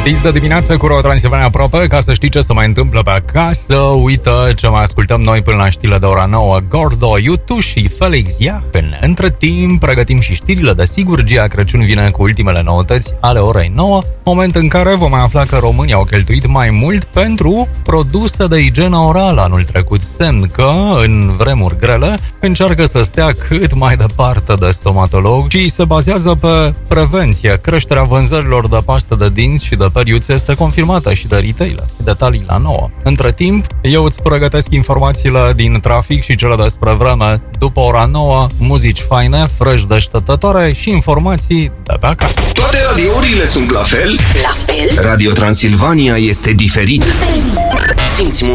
Dis de dimineață cu Ro Transilvania aproape, ca să știi ce se mai întâmplă pe acasă. Uită ce mai ascultăm noi până la știrile de ora 9. Gordo, U2 și Felix Jaehn. Între timp, pregătim și știrile, desigur. Gia Crăciun vine cu ultimele noutăți ale orei 9, moment în care vom mai afla că românii au cheltuit mai mult pentru produse de igienă orală anul trecut, semn că, în vremuri grele, încearcă să stea cât mai departe de stomatolog și se bazează pe prevenție. Creșterea vânzărilor de pastă de dinți și de periuțe este confirmată și de retailer. Detalii la 9. Între timp, eu îți pregătesc informațiile din trafic și cele despre vreme după ora 9, muzici faine, fresh deșteptătoare și informații de pe acasă. Toate radiourile sunt la fel? La fel? Radio Transilvania este diferit. Simți